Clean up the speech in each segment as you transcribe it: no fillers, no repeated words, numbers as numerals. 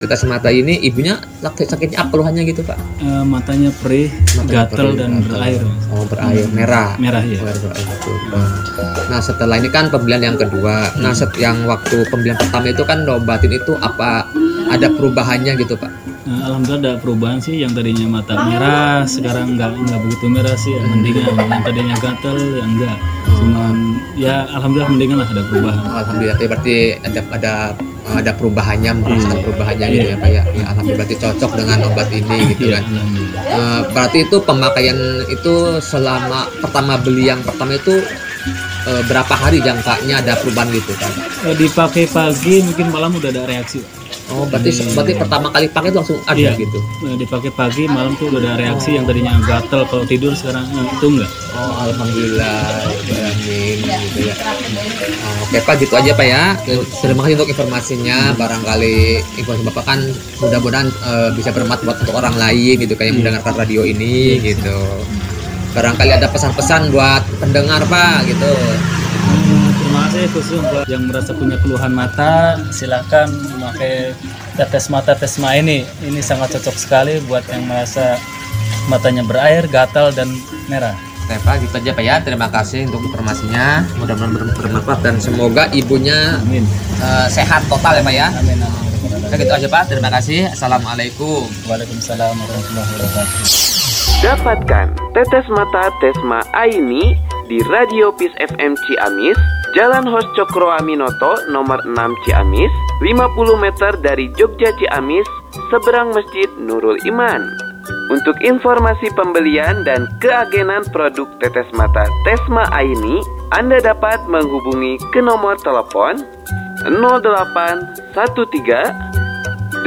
Tes mata ini ibunya sakitnya apa keluhannya gitu Pak? Matanya perih, gatal dan berair. Oh berair, merah. Merah ya. Berair. Nah setelah ini kan pembelian yang kedua. Nah yang waktu pembelian pertama itu kan obatin itu apa ada perubahannya gitu Pak? Alhamdulillah ada perubahan sih, yang tadinya mata merah sekarang nggak begitu merah sih, mendingan. Yang tadinya gatal ya enggak. Cuman ya alhamdulillah mendingan lah, ada perubahan. Alhamdulillah berarti ada perubahannya, merasakan perubahannya gitu ya Pak ya. Alhamdulillah berarti cocok dengan obat ini gitu kan. Berarti itu pemakaian itu selama pertama beli yang pertama itu berapa hari jangkanya ada perubahan gitu kan? Dipakai pagi mungkin malam udah ada reaksi. Oh berarti pertama kali pakai itu langsung ada gitu? Dipakai pagi malam tuh udah ada reaksi, yang tadinya gatal kalau tidur sekarang itu enggak. Oh alhamdulillah, amin gitu ya. Oke Pak gitu aja Pak ya. Terima kasih untuk informasinya. Barangkali informasi Bapak kan mudah-mudahan bisa bermanfaat untuk orang lain gitu kayak mendengarkan radio ini gitu. Barangkali ada pesan-pesan buat pendengar Pak gitu. Terima kasih khusus buat yang merasa punya keluhan mata, silakan memakai tetes mata Tesma ini. Ini sangat cocok sekali buat yang merasa matanya berair, gatal dan merah. Oke Pak, gitu aja Pak ya. Terima kasih untuk informasinya. Mudah-mudahan bermanfaat dan semoga ibunya sehat total ya Pak ya. Amin. Nah, gitu aja Pak. Terima kasih. Assalamualaikum. Waalaikumsalam warahmatullahi wabarakatuh. Dapatkan tetes mata Tesma Aini di Radio Peace FM Ciamis, Jalan Hos Cokro Aminoto nomor 6 Ciamis, 50 meter dari Jogja Ciamis, seberang Masjid Nurul Iman. Untuk informasi pembelian dan keagenan produk tetes mata Tesma Aini, Anda dapat menghubungi ke nomor telepon 0813 8000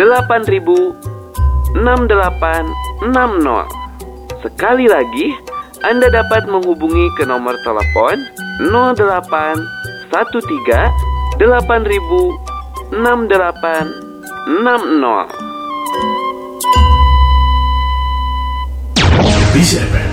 6860. Sekali lagi, Anda dapat menghubungi ke nomor telepon 0813 8000 6860. Peace FM.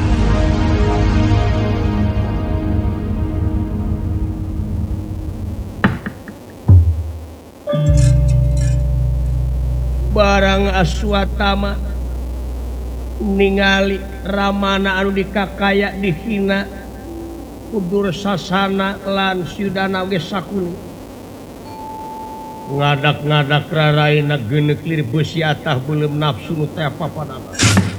Barang aswatama ningali ramana anu dikakaya dihina kudur sasana lan syudana ge sakuni ngadak-ngadak raraina geuneuk lir beusi atah beuleum nafsu nu teh apa-apanana